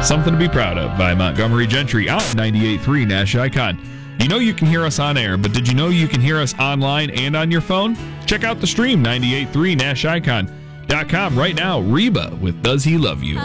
Something to be proud of by Montgomery Gentry on 98.3 Nash Icon. You know you can hear us on air, but did you know you can hear us online and on your phone? Check out the stream, 98.3 NashIcon.com right now. Reba with Does He Love You?